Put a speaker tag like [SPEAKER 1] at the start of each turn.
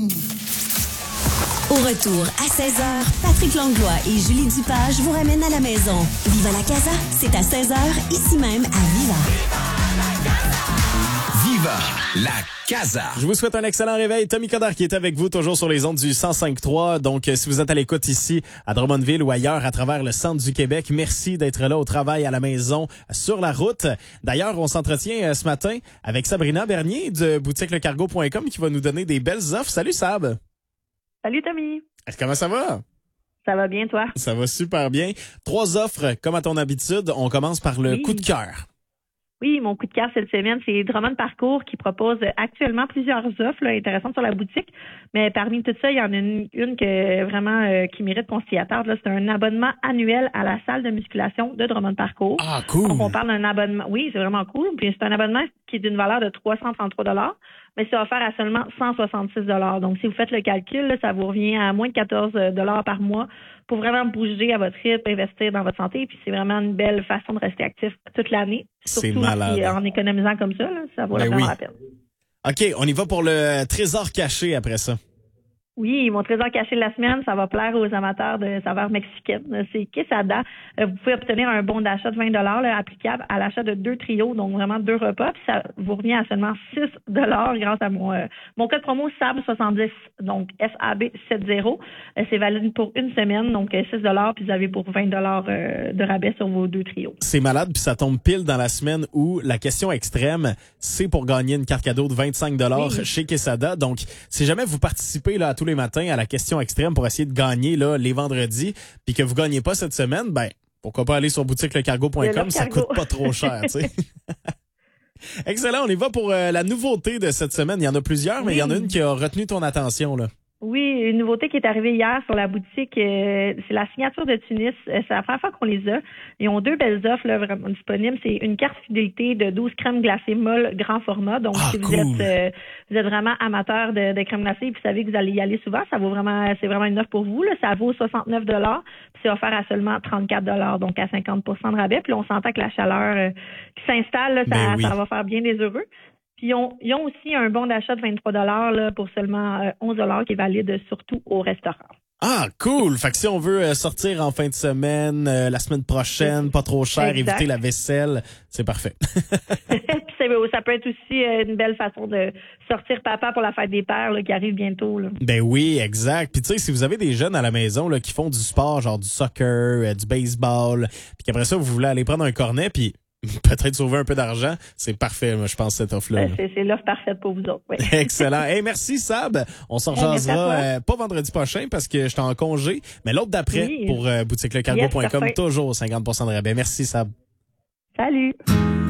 [SPEAKER 1] Au retour à 16h, Patrick Langlois et Julie Dupage vous ramènent à la maison. Viva la Casa, c'est à 16h, ici même à Viva.
[SPEAKER 2] Viva la Casa.
[SPEAKER 3] Je vous souhaite un excellent réveil. Tommy Codard qui est avec vous toujours sur les ondes du 105.3. Donc, si vous êtes à l'écoute ici à Drummondville ou ailleurs à travers le centre du Québec, merci d'être là au travail, à la maison, sur la route. D'ailleurs, on s'entretient ce matin avec Sabrina Bernier de boutiquelecargo.com qui va nous donner des belles offres. Salut Sab.
[SPEAKER 4] Salut Tommy.
[SPEAKER 3] Comment ça va?
[SPEAKER 4] Ça va bien, toi?
[SPEAKER 3] Ça va super bien. 3 offres, comme à ton habitude. On commence par le coup de cœur.
[SPEAKER 4] Oui, mon coup de cœur cette semaine, c'est Drummond Parcours qui propose actuellement plusieurs offres là, intéressantes sur la boutique. Mais parmi tout ça, il y en a une que vraiment qui mérite qu'on s'y attarde. Là. C'est un abonnement annuel à la salle de musculation de Drummond Parcours.
[SPEAKER 3] Ah, cool!
[SPEAKER 4] Donc, on parle d'un abonnement. Oui, c'est vraiment cool. Puis c'est un abonnement qui est d'une valeur de 333 $, mais c'est offert à seulement 166 $. Donc, si vous faites le calcul, là, ça vous revient à moins de 14 $ par mois pour vraiment bouger à votre rythme, investir dans votre santé. Puis c'est vraiment une belle façon de rester actif toute l'année.
[SPEAKER 3] C'est
[SPEAKER 4] Surtout
[SPEAKER 3] malade.
[SPEAKER 4] en économisant comme ça, là, ça vaut vraiment la peine.
[SPEAKER 3] OK, on y va pour le trésor caché après ça.
[SPEAKER 4] Oui, mon trésor caché de la semaine, ça va plaire aux amateurs de saveurs mexicaines. C'est Quesada. Vous pouvez obtenir un bon d'achat de 20 $ là, applicable à l'achat de 2 trios, donc vraiment 2 repas. Puis ça vous revient à seulement 6 $ grâce à mon code promo SAB70, donc SAB70. C'est valide pour une semaine, donc 6 $, puis vous avez pour 20 $ de rabais sur vos 2 trios.
[SPEAKER 3] C'est malade, puis ça tombe pile dans la semaine où la question extrême, c'est pour gagner une carte cadeau de 25 $ chez Quesada. Donc, si jamais vous participez là à tous les matins à la question extrême pour essayer de gagner là les vendredis, puis que vous gagnez pas cette semaine, ben pourquoi pas aller sur boutiquelecargo.com, ça coûte pas trop cher, tu sais. Excellent, on y va pour la nouveauté de cette semaine. Il y en a plusieurs, mais il y en a une qui a retenu ton attention là.
[SPEAKER 4] Oui, une nouveauté qui est arrivée hier sur la boutique, c'est la signature de Tunis. C'est la première fois qu'on les a. Ils ont 2 belles offres là, vraiment disponibles. C'est une carte fidélité de 12 crèmes glacées molles grand format. Donc, si vous êtes vraiment amateur de crème glacée et vous savez que vous allez y aller souvent, c'est vraiment une offre pour vous. Là. Ça vaut 69 $. Puis c'est offert à seulement 34 $, donc à 50 % de rabais. Puis là, on s'entend que la chaleur qui s'installe, là, ça va faire bien des heureux. Puis ils ont aussi un bon d'achat de 23 $ là, pour seulement 11 $ qui est valide surtout au restaurant.
[SPEAKER 3] Ah, cool! Fait que si on veut sortir en fin de semaine, la semaine prochaine, pas trop cher, éviter la vaisselle, c'est parfait.
[SPEAKER 4] Puis ça peut être aussi une belle façon de sortir papa pour la fête des pères là, qui arrive bientôt. Là.
[SPEAKER 3] Ben oui, exact. Puis tu sais, si vous avez des jeunes à la maison là, qui font du sport, genre du soccer, du baseball, puis qu'après ça, vous voulez aller prendre un cornet, puis peut-être sauver un peu d'argent, c'est parfait, moi, je pense, cette offre-là.
[SPEAKER 4] C'est l'offre parfaite pour vous autres, oui.
[SPEAKER 3] Excellent. Hey, merci, Sab. On s'en rejasera pas vendredi prochain parce que je suis en congé, mais l'autre d'après pour boutiquelecargo.com, toujours 50 % de rabais. Merci, Sab.
[SPEAKER 4] Salut.